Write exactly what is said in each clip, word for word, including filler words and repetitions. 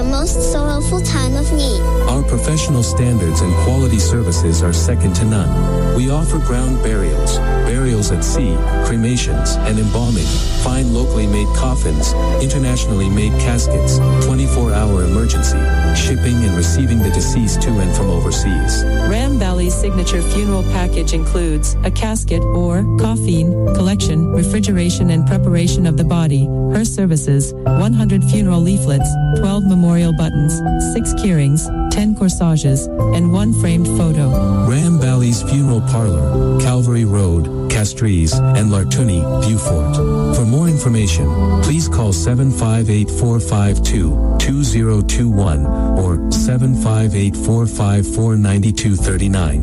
most sorrowful time of need. Our professional standards and quality services are second to none. We offer ground burials, burials at sea, cremations, and embalming, fine locally made coffins, internationally made caskets, twenty-four hour emergency, shipping and receiving the deceased to and from overseas. Ram Valley's signature funeral package includes a casket or coffin, collection, refrigeration and preparation of the body, her services, one hundred funeral leaflets, twelve memorial buttons, six keyrings, ten corsages, and one framed photo. Ram Valley's Funeral Parlor, Calvary Road, Castries, and Lartuni, Beaufort. For more information, please call seven five eight, four five two, two zero two one or seven five eight, four five four, nine two three nine.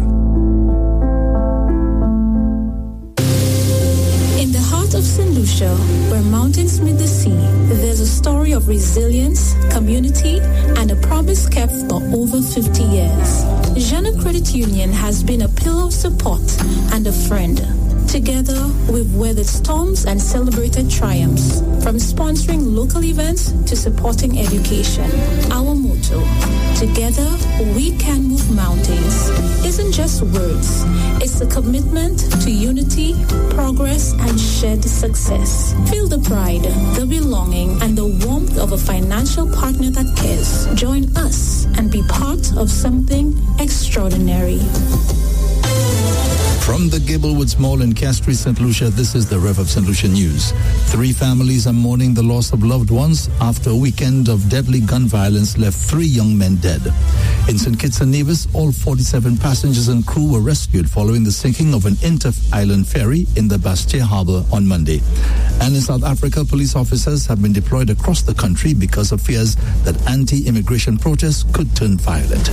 In the heart of Saint Lucia, where mountains meet the sea, there's a story of resilience, community, and a promise kept for over fifty years. Jana Credit Union has been a pillar of support and a friend. Together, we've weathered storms and celebrated triumphs, from sponsoring local events to supporting education. Our motto, together we can move mountains, isn't just words. It's a commitment to unity, progress, and shared success. Feel the pride, the belonging, and the warmth of a financial partner that cares. Join us and be part of something extraordinary. From the Gablewoods Mall in Castries, Saint Lucia, this is the Rev of Saint Lucia News. Three families are mourning the loss of loved ones after a weekend of deadly gun violence left three young men dead. In Saint Kitts and Nevis, all forty-seven passengers and crew were rescued following the sinking of an inter-island ferry in the Bastia Harbour on Monday. And in South Africa, police officers have been deployed across the country because of fears that anti-immigration protests could turn violent.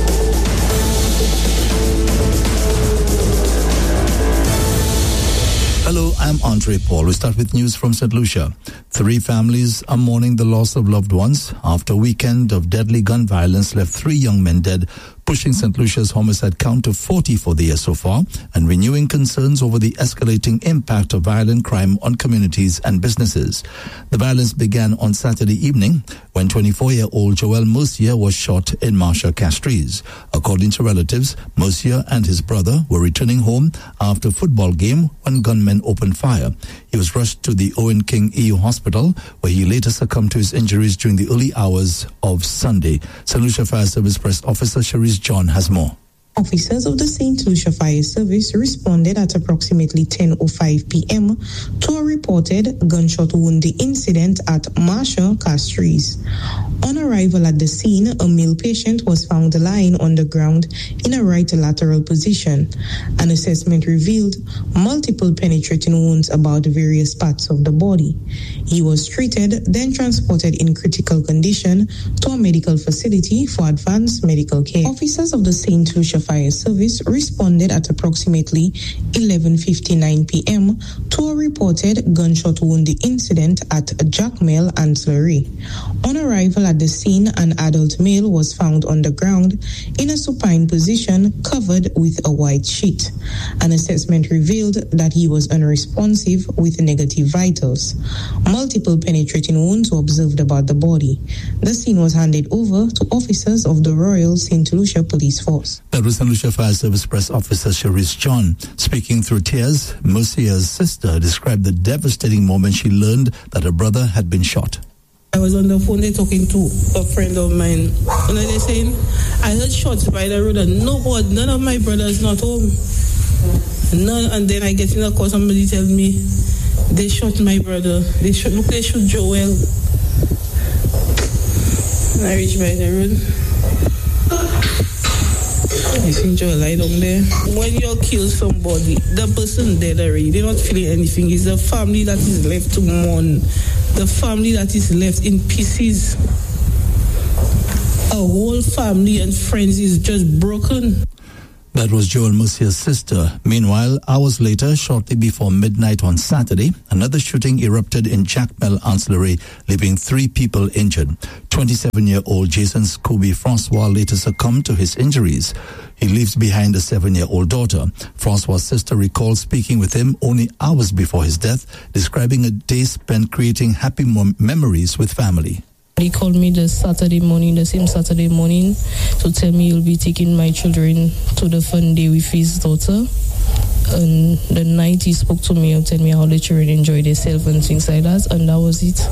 Hello, I'm Andre Paul. We start with news from Saint Lucia. Three families are mourning the loss of loved ones after a weekend of deadly gun violence left three young men dead, pushing Saint Lucia's homicide count to forty for the year so far and renewing concerns over the escalating impact of violent crime on communities and businesses. The violence began on Saturday evening when twenty-four-year-old Joel Mercier was shot in Marsha Castries. According to relatives, Mercier and his brother were returning home after a football game when gunmen opened fire. He was rushed to the Owen King E U hospital, where he later succumbed to his injuries during the early hours of Sunday. Saint Lucia Fire Service Press Officer Cherise John has more. Officers of the Saint Lucia Fire Service responded at approximately ten oh five p.m. to a reported gunshot wound incident at Marsha Castries. On arrival at the scene, a male patient was found lying on the ground in a right lateral position. An assessment revealed multiple penetrating wounds about various parts of the body. He was treated, then transported in critical condition to a medical facility for advanced medical care. Officers of the Saint Lucia Fire Service responded at approximately eleven fifty-nine p.m. to a reported gunshot wound incident at Jackmel Ancillary. On arrival at the scene, an adult male was found on the ground in a supine position covered with a white sheet. An assessment revealed that he was unresponsive with negative vitals. Multiple penetrating wounds were observed about the body. The scene was handed over to officers of the Royal Saint Lucia Police Force. That was Saint Lucia Fire Service Press Officer Cherise John. Speaking through tears, Mercier's sister described the devastating moment she learned that her brother had been shot. I was on the phone there talking to a friend of mine. And they're saying, I heard shots by the road and nobody, none of my brothers not home. None. And then I get in the call, somebody tell me, they shot my brother. They shot, look, they shot Joel. And I reached by the road. I think Joel lie down there. When you kill somebody, the person dead already, they're not feeling anything. It's the family that is left to mourn. The family that is left in pieces. A whole family and friends is just broken. That was Joel Mercier's sister. Meanwhile, hours later, shortly before midnight on Saturday, another shooting erupted in Jackmel Ancillary, leaving three people injured. twenty-seven-year-old Jason Scooby Francois later succumbed to his injuries. He leaves behind a seven-year-old daughter. Francois' sister recalls speaking with him only hours before his death, describing a day spent creating happy mem- memories with family. He called me the Saturday morning, the same Saturday morning, to tell me he'll be taking my children to the fun day with his daughter. And the night he spoke to me and told me how the children enjoy themselves and things like that, and that was it.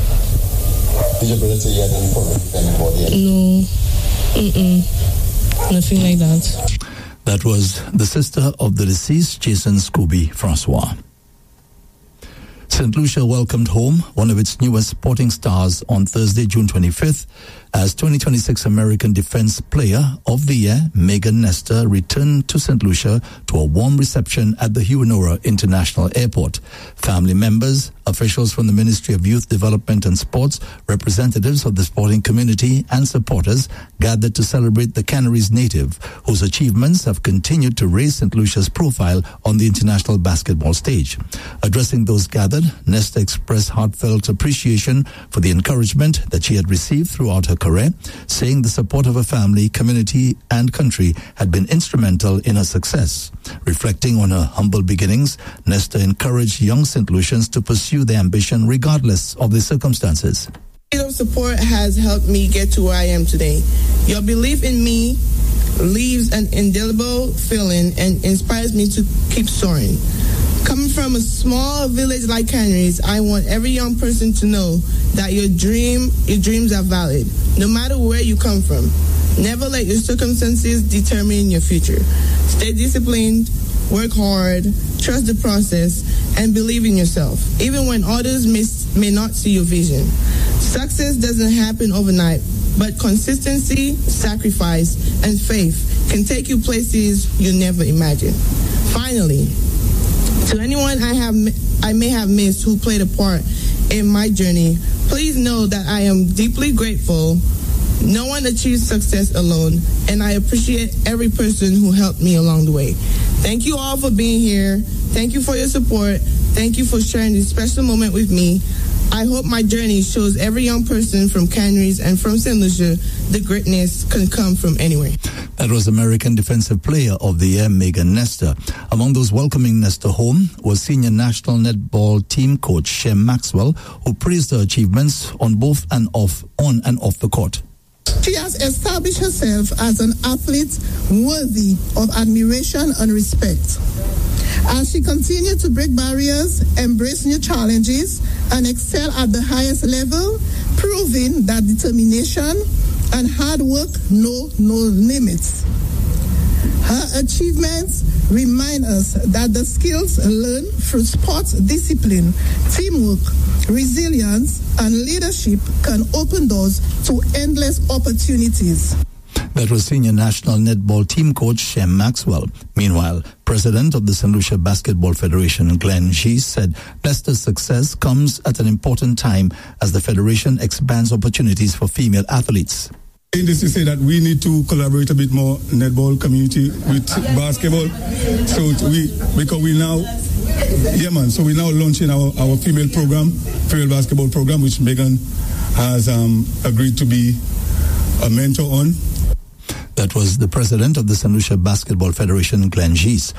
Did your brother say you had any problem with anybody? No, Mm-mm. nothing like that. That was the sister of the deceased, Jason Scooby Francois. Saint Lucia welcomed home one of its newest sporting stars on Thursday, June twenty-fifth, as twenty twenty-six American Defense Player of the Year, Megan Nestor, returned to Saint Lucia to a warm reception at the Hewanora International Airport. Family members, officials from the Ministry of Youth Development and Sports, representatives of the sporting community, and supporters gathered to celebrate the Canaries native, whose achievements have continued to raise Saint Lucia's profile on the international basketball stage. Addressing those gathered, Nestor expressed heartfelt appreciation for the encouragement that she had received throughout her career, saying the support of her family, community, and country had been instrumental in her success. Reflecting on her humble beginnings, Nestor encouraged young Saint Lucians to pursue their ambition regardless of the circumstances. Your support has helped me get to where I am today. Your belief in me leaves an indelible feeling and inspires me to keep soaring. Coming from a small village like Canaries, I want every young person to know that your dream, your dreams are valid, no matter where you come from. Never let your circumstances determine your future. Stay disciplined, work hard, trust the process, and believe in yourself, even when others may, may not see your vision. Success doesn't happen overnight, but consistency, sacrifice, and faith can take you places you never imagined. Finally, to anyone I have I may have missed who played a part in my journey, please know that I am deeply grateful. No one achieves success alone, and I appreciate every person who helped me along the way. Thank you all for being here. Thank you for your support. Thank you for sharing this special moment with me. I hope my journey shows every young person from Canaries and from Saint Lucia the greatness can come from anywhere. That was American Defensive Player of the Year, Megan Nestor. Among those welcoming Nestor home was senior national netball team coach Shem Maxwell, who praised her achievements on both and off, on and off the court. She has established herself as an athlete worthy of admiration and respect. As she continued to break barriers, embrace new challenges, and excel at the highest level, proving that determination and hard work know no limits. Her achievements remind us that the skills learned through sports discipline, teamwork, resilience, and leadership can open doors to endless opportunities. That was senior national netball team coach Shem Maxwell. Meanwhile, president of the Saint Lucia Basketball Federation, Glenn Gies, said Nestor's success comes at an important time as the federation expands opportunities for female athletes. This to say that we need to collaborate a bit more netball community with basketball. So we, because we now, yeah man, so we're now launching our, our female program, female basketball program, which Megan has um, agreed to be a mentor on. That was the president of the Saint Lucia Basketball Federation, Glenn Gies.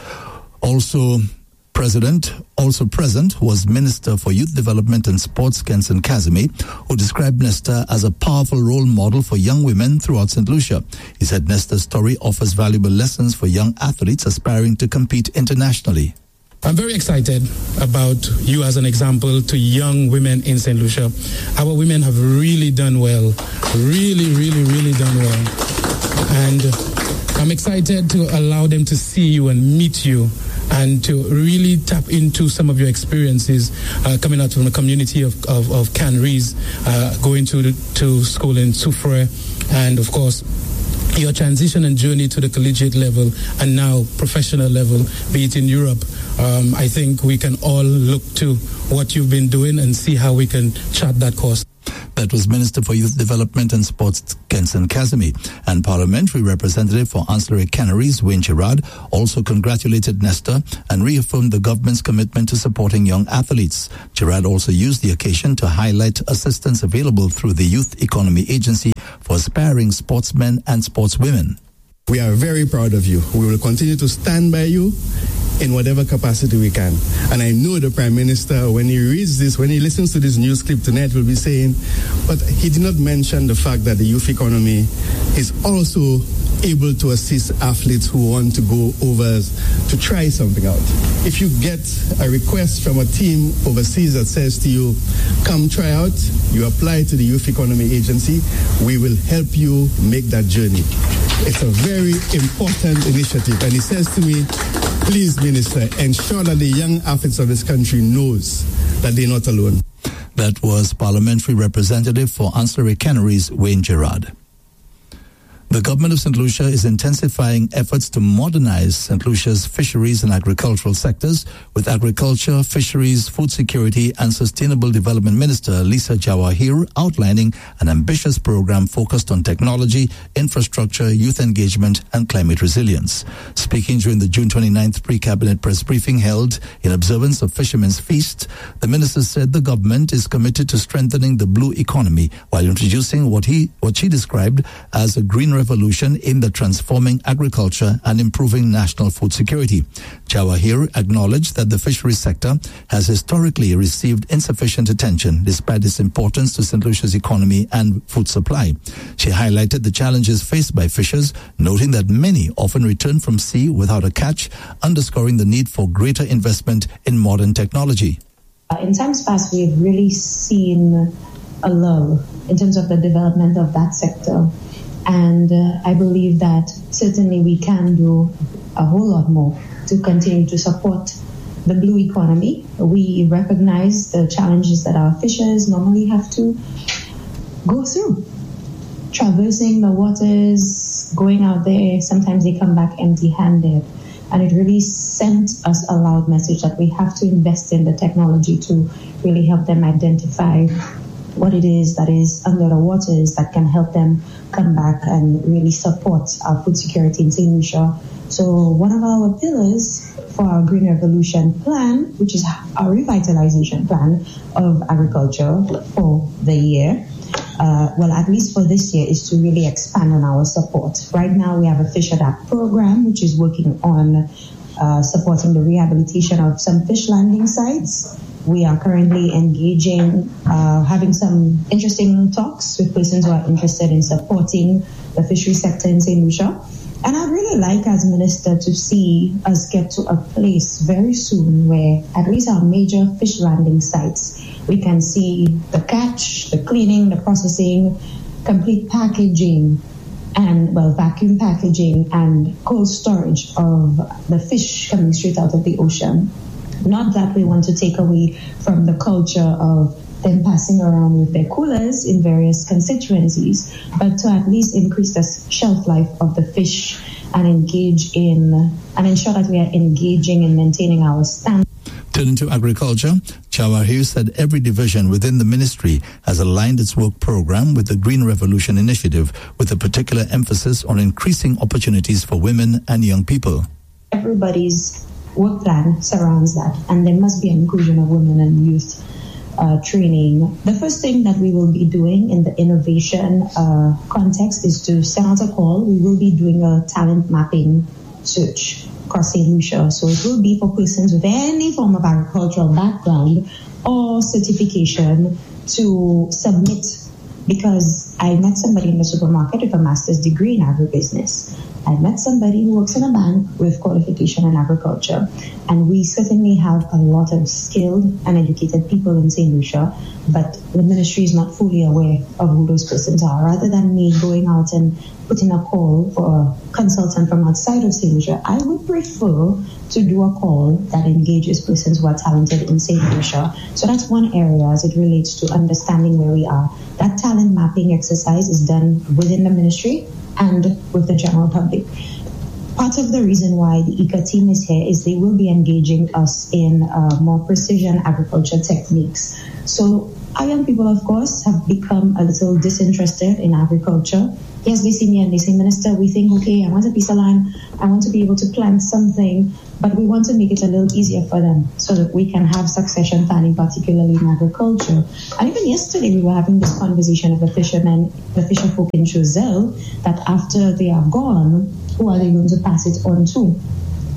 Also president, also present was Minister for Youth Development and Sports, Kenson Kazemi, who described Nestor as a powerful role model for young women throughout Saint Lucia. He said Nestor's story offers valuable lessons for young athletes aspiring to compete internationally. I'm very excited about you as an example to young women in Saint Lucia. Our women have really done well, really, really, really done well. And I'm excited to allow them to see you and meet you and to really tap into some of your experiences uh, coming out from the community of, of, of Canaries, uh, going to, to school in Soufrière, and of course, your transition and journey to the collegiate level and now professional level, be it in Europe. Um, I think we can all look to what you've been doing and see how we can chart that course. That was Minister for Youth Development and Sports, Kenson Kazemi. And Parliamentary Representative for Ancillary Canaries, Wayne Gerard, also congratulated Nestor and reaffirmed the government's commitment to supporting young athletes. Gerard also used the occasion to highlight assistance available through the Youth Economy Agency for aspiring sportsmen and sportswomen. We are very proud of you. We will continue to stand by you in whatever capacity we can. And I know the Prime Minister, when he reads this, when he listens to this news clip tonight, will be saying, but he did not mention the fact that the youth economy is also able to assist athletes who want to go over to try something out. If you get a request from a team overseas that says to you, come try out, you apply to the Youth Economy Agency, we will help you make that journey. It's a very important initiative. And he says to me, please, Minister, ensure that the young athletes of this country knows that they're not alone. That was Parliamentary Representative for Ancillary Canneries, Wayne Gerard. The government of Saint Lucia is intensifying efforts to modernize Saint Lucia's fisheries and agricultural sectors, with Agriculture, Fisheries, Food Security and Sustainable Development Minister Lisa Jawahir outlining an ambitious program focused on technology, infrastructure, youth engagement and climate resilience. Speaking during the June twenty-ninth pre-cabinet press briefing held in observance of Fishermen's Feast, the minister said the government is committed to strengthening the blue economy while introducing what he what she described as a green revolution in the transforming agriculture and improving national food security. Jawahir acknowledged that the fisheries sector has historically received insufficient attention despite its importance to Saint Lucia's economy and food supply. She highlighted the challenges faced by fishers, noting that many often return from sea without a catch, underscoring the need for greater investment in modern technology. In times past, we've really seen a lull in terms of the development of that sector. And uh, I believe that certainly we can do a whole lot more to continue to support the blue economy. We recognize the challenges that our fishers normally have to go through. Traversing the waters, going out there, sometimes they come back empty-handed. And it really sent us a loud message that we have to invest in the technology to really help them identify what it is that is under the waters that can help them come back and really support our food security in Saint Lucia. So one of our pillars for our Green Revolution plan, which is our revitalization plan of agriculture for the year, uh, well, at least for this year, is to really expand on our support. Right now, we have a Fish Adapt program, which is working on uh, supporting the rehabilitation of some fish landing sites. We are currently engaging, uh, having some interesting talks with persons who are interested in supporting the fishery sector in Saint Lucia. And I'd really like, as Minister, to see us get to a place very soon where at least our major fish landing sites, we can see the catch, the cleaning, the processing, complete packaging, and, well, vacuum packaging and cold storage of the fish coming straight out of the ocean. Not that we want to take away from the culture of them passing around with their coolers in various constituencies, but to at least increase the shelf life of the fish and engage in and ensure that we are engaging in maintaining our standards. Turning to agriculture, Jawahir said every division within the ministry has aligned its work program with the Green Revolution initiative, with a particular emphasis on increasing opportunities for women and young people. Everybody's work plan surrounds that, and there must be an inclusion of women and youth uh, training. The first thing that we will be doing in the innovation uh, context is to send out a call. We will be doing a talent mapping search across Saint Lucia. So it will be for persons with any form of agricultural background or certification to submit, because I met somebody in the supermarket with a master's degree in agribusiness. I met somebody who works in a bank with qualification in agriculture. And we certainly have a lot of skilled and educated people in Saint Lucia, but the ministry is not fully aware of who those persons are. Rather than me going out and putting a call for a consultant from outside of Saint Lucia, I would prefer to do a call that engages persons who are talented in Saint Lucia. So that's one area as it relates to understanding where we are. That talent mapping exercise is done within the ministry and with the general public. Part of the reason why the I C A team is here is they will be engaging us in uh, more precision agriculture techniques. So our young people, of course, have become a little disinterested in agriculture. Yes, they see me and they say, Minister, we think, okay, I want a piece of land, I want to be able to plant something, but we want to make it a little easier for them so that we can have succession planning, particularly in agriculture. And even yesterday, we were having this conversation of the fishermen, the fisher folk in Choiseul, that after they are gone, who are they going to pass it on to?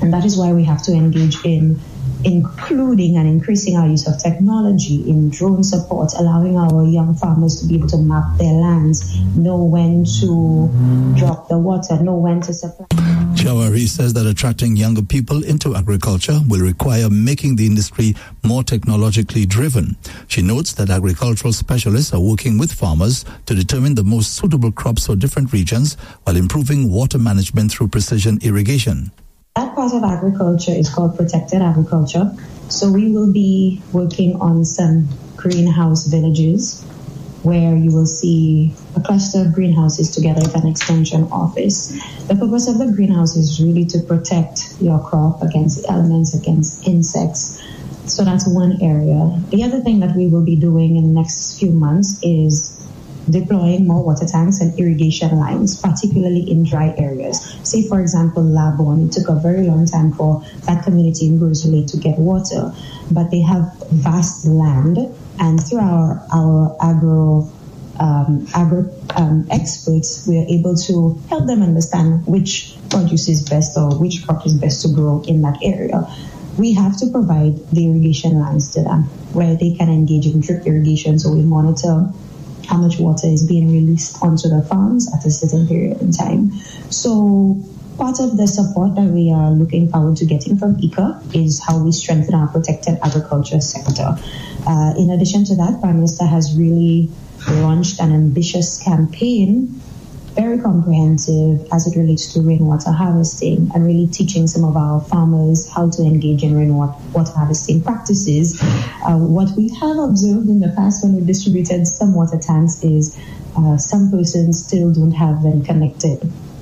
And that is why we have to engage in including and increasing our use of technology in drone support, allowing our young farmers to be able to map their lands, know when to drop the water, know when to supply. Jawahari says that attracting younger people into agriculture will require making the industry more technologically driven. She notes that agricultural specialists are working with farmers to determine the most suitable crops for different regions while improving water management through precision irrigation. That part of agriculture is called protected agriculture. So we will be working on some greenhouse villages where you will see a cluster of greenhouses together with an extension office. The purpose of the greenhouse is really to protect your crop against elements, against insects. So that's one area. The other thing that we will be doing in the next few months is deploying more water tanks and irrigation lines, particularly in dry areas. Say, for example, Labon, it took a very long time for that community in Grosley to get water, but they have vast land, and through our, our agro, um, agro um, experts, we are able to help them understand which produce is best or which crop is best to grow in that area. We have to provide the irrigation lines to them where they can engage in drip irrigation, so we monitor how much water is being released onto the farms at a certain period in time. So part of the support that we are looking forward to getting from I C A is how we strengthen our protected agriculture sector. Uh, in addition to that, Prime Minister has really launched an ambitious campaign, very comprehensive as it relates to rainwater harvesting, and really teaching some of our farmers how to engage in rainwater harvesting practices. Uh, what we have observed in the past when we distributed some water tanks is uh, some persons still don't have them connected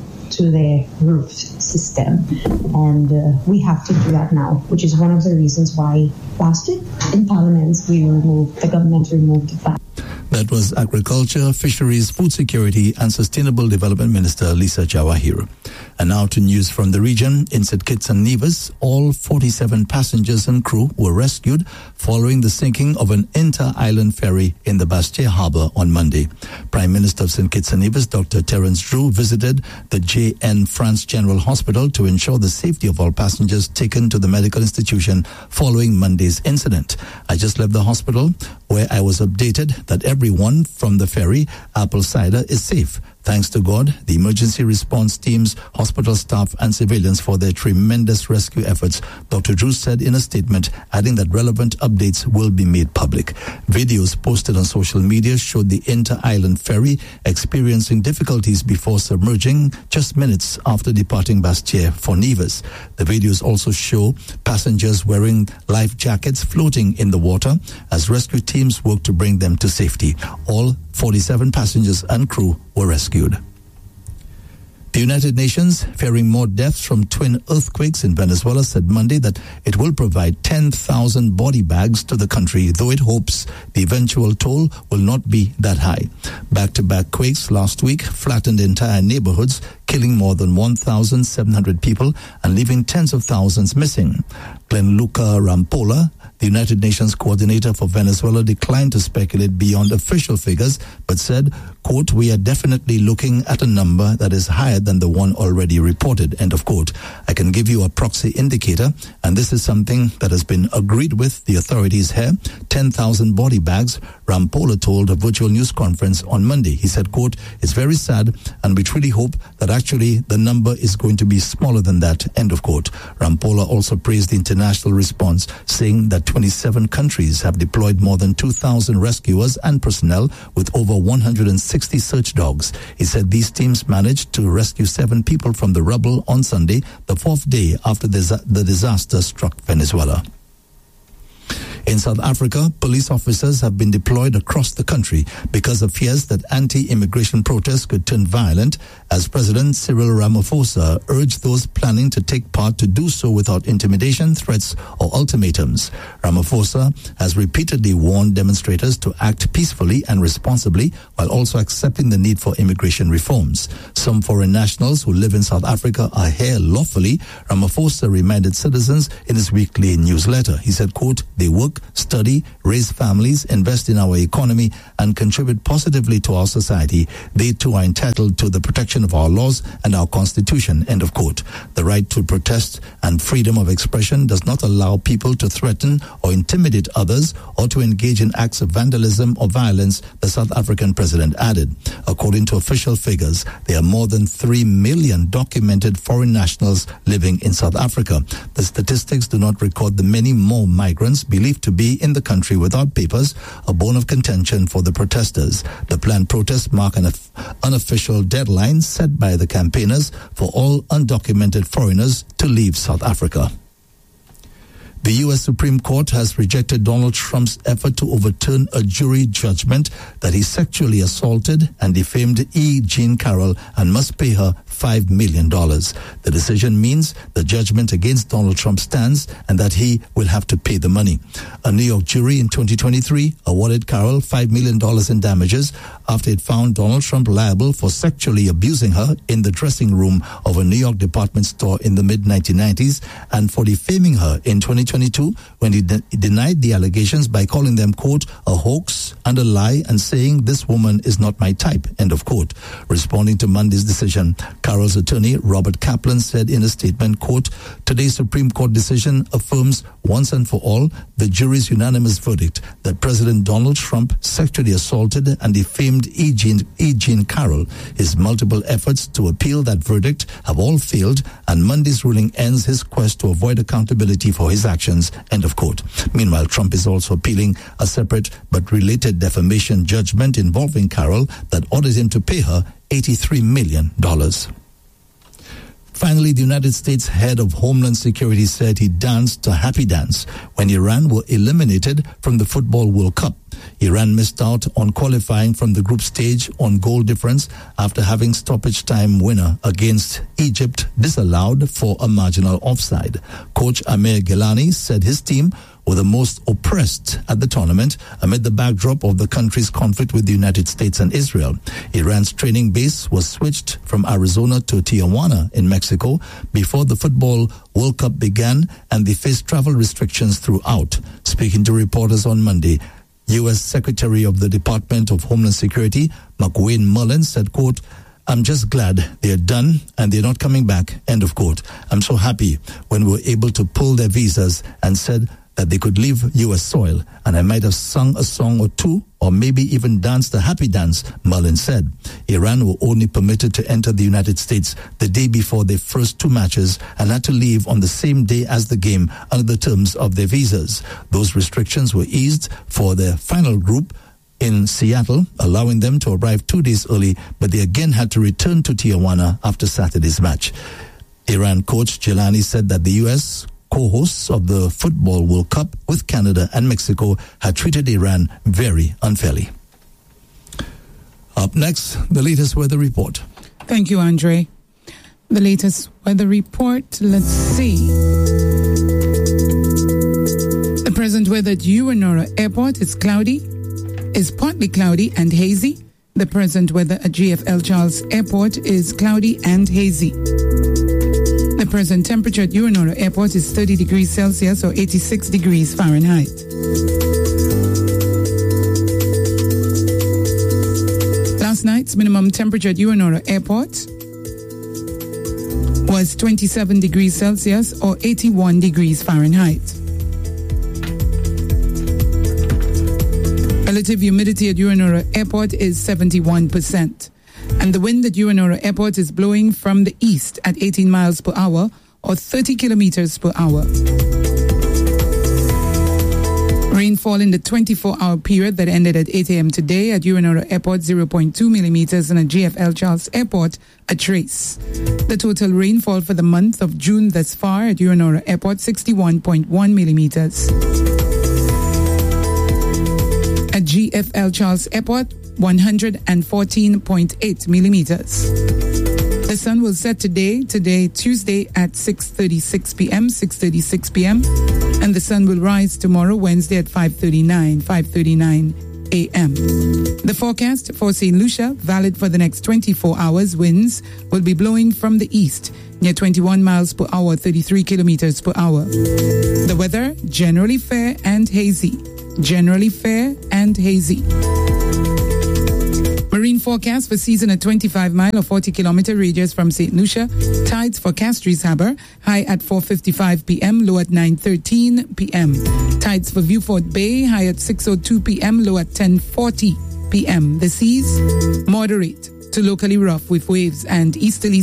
to their roof system, and uh, we have to do that now, which is one of the reasons why last week in Parliament we removed, the government removed the fact. That was Agriculture, Fisheries, Food Security and Sustainable Development Minister Lisa Jawahir. And now to news from the region. In Saint Kitts and Nevis, all forty-seven passengers and crew were rescued following the sinking of an inter-island ferry in the Bastia harbour on Monday. Prime Minister of Saint Kitts and Nevis, Doctor Terence Drew, visited the J N France General Hospital to ensure the safety of all passengers taken to the medical institution following Monday's incident. I just left the hospital where I was updated that everyone from the ferry, Apple Cider, is safe. Thanks to God, the emergency response teams, hospital staff and civilians for their tremendous rescue efforts, Doctor Drew said in a statement, adding that relevant updates will be made public. Videos posted on social media showed the inter-island ferry experiencing difficulties before submerging just minutes after departing Bastia for Nevis. The videos also show passengers wearing life jackets floating in the water as rescue teams work to bring them to safety. All forty-seven passengers and crew were rescued. The United Nations, fearing more deaths from twin earthquakes in Venezuela, said Monday that it will provide ten thousand body bags to the country, though it hopes the eventual toll will not be that high. Back-to-back quakes last week flattened entire neighborhoods, killing more than one thousand seven hundred people and leaving tens of thousands missing. Gianluca Rampolla, the United Nations coordinator for Venezuela, declined to speculate beyond official figures, but said, quote, "We are definitely looking at a number that is higher than the one already reported," end of quote. "I can give you a proxy indicator, and this is something that has been agreed with the authorities here. ten thousand body bags," Rampolla told a virtual news conference on Monday. He said, quote, "It's very sad, and we truly hope that actually the number is going to be smaller than that," end of quote. Rampolla also praised the international response, saying that twenty-seven countries have deployed more than two thousand rescuers and personnel with over one hundred sixty search dogs. He said these teams managed to rescue seven people from the rubble on Sunday, the fourth day after the, the disaster struck Venezuela. In South Africa, police officers have been deployed across the country because of fears that anti-immigration protests could turn violent, as President Cyril Ramaphosa urged those planning to take part to do so without intimidation, threats or ultimatums. Ramaphosa has repeatedly warned demonstrators to act peacefully and responsibly while also accepting the need for immigration reforms. Some foreign nationals who live in South Africa are here lawfully, Ramaphosa reminded citizens in his weekly newsletter. He said, quote, "They work work, study, raise families, invest in our economy, and contribute positively to our society, they too are entitled to the protection of our laws and our constitution, end of quote. The right to protest and freedom of expression does not allow people to threaten or intimidate others or to engage in acts of vandalism or violence, the South African president added. According to official figures, there are more than three million documented foreign nationals living in South Africa. The statistics do not record the many more migrants believed to be in the country without papers, a bone of contention for the protesters. The planned protests mark an unofficial deadline set by the campaigners for all undocumented foreigners to leave South Africa. The U S Supreme Court has rejected Donald Trump's effort to overturn a jury judgment that he sexually assaulted and defamed E. Jean Carroll and must pay her five million dollars. The decision means the judgment against Donald Trump stands and that he will have to pay the money. A New York jury in twenty twenty-three awarded Carroll five million dollars in damages after it found Donald Trump liable for sexually abusing her in the dressing room of a New York department store in the mid nineteen nineties and for defaming her in twenty twenty-two when he, de- he denied the allegations by calling them, quote, a hoax and a lie and saying this woman is not my type, end of quote. Responding to Monday's decision, Carroll's attorney, Robert Kaplan, said in a statement, quote, today's Supreme Court decision affirms once and for all the jury's unanimous verdict that President Donald Trump sexually assaulted and defamed E. Jean, E. Jean Carroll. His multiple efforts to appeal that verdict have all failed, and Monday's ruling ends his quest to avoid accountability for his actions, end of quote. Meanwhile, Trump is also appealing a separate but related defamation judgment involving Carroll that ordered him to pay her eighty-three million dollars. Finally, the United States head of Homeland Security said he danced a happy dance when Iran were eliminated from the Football World Cup. Iran missed out on qualifying from the group stage on goal difference after having stoppage time winner against Egypt disallowed for a marginal offside. Coach Amir Gilani said his team were the most oppressed at the tournament amid the backdrop of the country's conflict with the United States and Israel. Iran's training base was switched from Arizona to Tijuana in Mexico before the Football World Cup began, and they faced travel restrictions throughout. Speaking to reporters on Monday, U S Secretary of the Department of Homeland Security, McWayne Mullins, said, quote, I'm just glad they're done and they're not coming back, end of quote. I'm so happy when we were able to pull their visas and said that they could leave U S soil, and I might have sung a song or two or maybe even danced a happy dance, Mullins said. Iran were only permitted to enter the United States the day before their first two matches and had to leave on the same day as the game under the terms of their visas. Those restrictions were eased for the final group in Seattle, allowing them to arrive two days early, but they again had to return to Tijuana after Saturday's match. Iran coach Gilani said that the U S co-hosts of the Football World Cup with Canada and Mexico had treated Iran very unfairly. Up next, the latest weather report. Thank you, Andre. The latest weather report, let's see. The present weather at Uranora Airport is cloudy, is partly cloudy and hazy. The present weather at G F L Charles Airport is cloudy and hazy. The present temperature at Uranora Airport is thirty degrees Celsius or eighty-six degrees Fahrenheit. Last night's minimum temperature at Uranora Airport was twenty-seven degrees Celsius or eighty-one degrees Fahrenheit. Relative humidity at Uranora Airport is seventy-one percent. And the wind at Uranora Airport is blowing from the east at eighteen miles per hour or thirty kilometers per hour. Rainfall in the twenty-four hour period that ended at eight a.m. today at Uranora Airport, zero point two millimeters, and at G F L Charles Airport, a trace. The total rainfall for the month of June thus far at Uranora Airport, sixty-one point one millimeters. At G F L Charles Airport, one hundred fourteen point eight millimeters. The sun will set today, today Tuesday at six thirty-six p.m., six thirty-six p.m. And the sun will rise tomorrow, Wednesday at five thirty-nine, five thirty-nine a.m. The forecast for Saint Lucia, valid for the next twenty-four hours, winds will be blowing from the east near twenty-one miles per hour, thirty-three kilometers per hour. The weather, generally fair and hazy. Generally fair and hazy. Marine forecast for season at twenty-five mile or forty kilometer radius from Saint Lucia. Tides for Castries Harbour, high at four fifty-five p.m., low at nine thirteen p.m. Tides for Vieux-Fort Bay, high at six oh two p.m., low at ten forty p.m. The seas, moderate to locally rough with waves and easterly